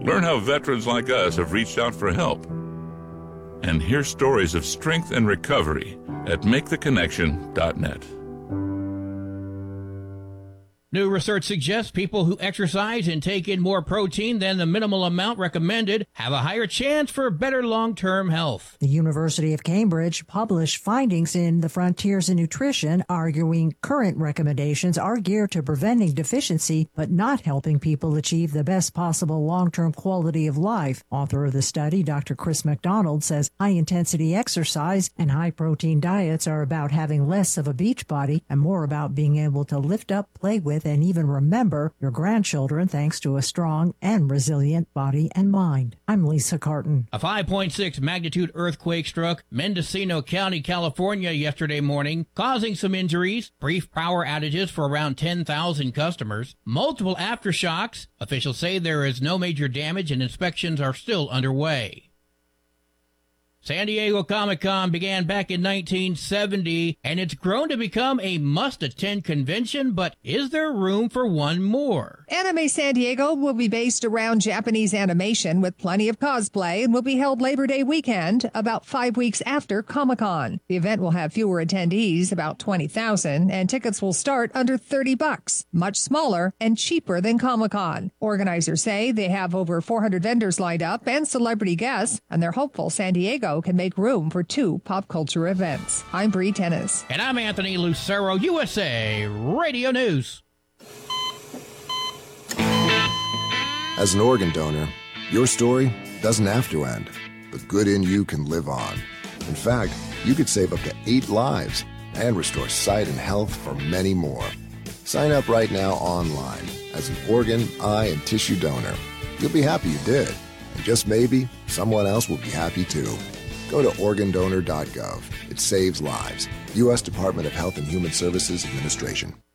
Learn how veterans like us have reached out for help. And hear stories of strength and recovery at maketheconnection.net. New research suggests people who exercise and take in more protein than the minimal amount recommended have a higher chance for better long-term health. The University of Cambridge published findings in the Frontiers in Nutrition arguing current recommendations are geared to preventing deficiency but not helping people achieve the best possible long-term quality of life. Author of the study, Dr. Chris McDonald, says high-intensity exercise and high-protein diets are about having less of a beach body and more about being able to lift up, play with, and even remember your grandchildren thanks to a strong and resilient body and mind. I'm Lisa Carton. A 5.6 magnitude earthquake struck Mendocino County, California yesterday morning, causing some injuries, brief power outages for around 10,000 customers, multiple aftershocks. Officials say there is no major damage and inspections are still underway. San Diego Comic-Con began back in 1970, and it's grown to become a must-attend convention, but is there room for one more? Anime San Diego will be based around Japanese animation with plenty of cosplay and will be held Labor Day weekend, about 5 weeks after Comic-Con. The event will have fewer attendees, about 20,000, and tickets will start under $30, much smaller and cheaper than Comic-Con. Organizers say they have over 400 vendors lined up and celebrity guests, and they're hopeful San Diego can make room for 2 pop culture events. I'm Bree Tennis. And I'm Anthony Lucero, USA Radio News. As an organ donor, your story doesn't have to end. The good in you can live on. In fact, you could save up to 8 lives and restore sight and health for many more. Sign up right now online as an organ, eye, and tissue donor. You'll be happy you did. And just maybe, someone else will be happy too. Go to organdonor.gov. It saves lives. U.S. Department of Health and Human Services Administration.